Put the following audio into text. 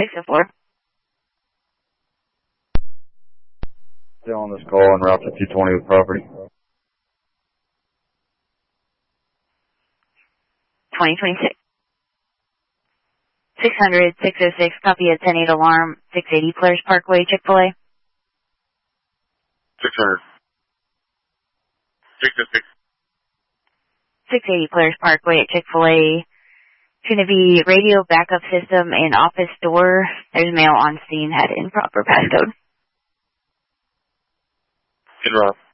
604. Still on this call on Route 5220 with property. 2026. 600, 606, copy a 10-8 alarm, 680 Polaris Parkway, Chick-fil-A. 600. 606. 680 Polaris Parkway at Chick-fil-A. It's going to be radio backup system and office door. There's mail on scene, had improper passcode. Good, Rob.